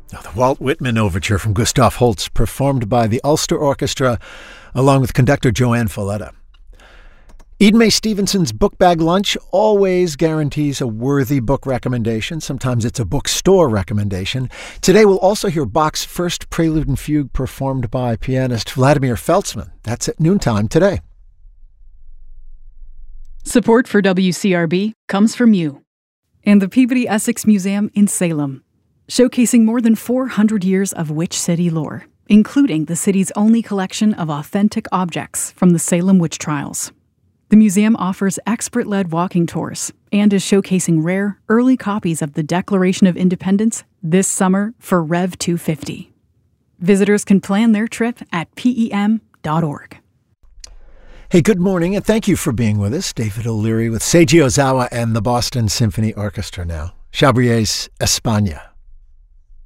The Walt Whitman Overture from Gustav Holst, performed by the Ulster Orchestra, along with conductor Joanne Folletta. Eden May Stevenson's Book Bag Lunch always guarantees a worthy book recommendation. Sometimes it's a bookstore recommendation. Today we'll also hear Bach's first Prelude and Fugue performed by pianist Vladimir Feltzman. That's at noontime today. Support for WCRB comes from you and the Peabody Essex Museum in Salem, showcasing more than 400 years of Witch City lore, including the city's only collection of authentic objects from the Salem witch trials. The museum offers expert-led walking tours and is showcasing rare, early copies of the Declaration of Independence this summer for Rev 250. Visitors can plan their trip at PEM.org. Hey, good morning, and thank you for being with us. David O'Leary with Seiji Ozawa and the Boston Symphony Orchestra now. Chabrier's España.